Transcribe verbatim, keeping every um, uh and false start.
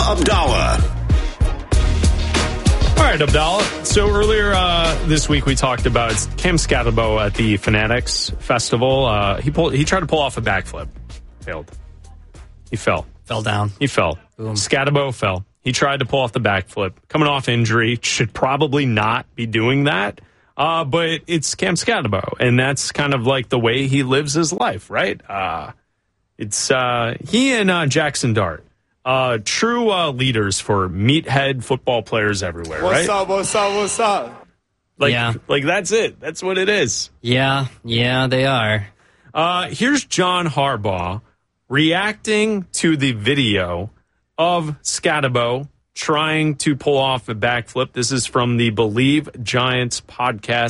Abdallah. All right, Abdallah. So earlier uh, this week we talked about Cam Skattebo at the Fanatics Festival. Uh, he pulled. He tried to pull off a backflip. Failed. He fell. Fell down. He fell. Boom. Skattebo fell. He tried to pull off the backflip. Coming off injury, should probably not be doing that. Uh, but it's Cam Skattebo, and that's kind of like the way he lives his life, right? Uh, it's uh, he and uh, Jackson Dart. Uh, true uh, leaders for meathead football players everywhere, what's right? What's up, what's up, what's up? Like, yeah. like that's it. That's what it is. Yeah, yeah, they are. Uh, here's John Harbaugh reacting to the video of Skattebo trying to pull off a backflip. This is from the Believe Giants podcast.